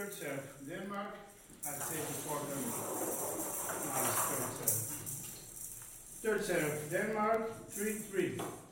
third serve, Denmark. I'd say before them. Nice third serve. Third serve, Denmark, 3-3.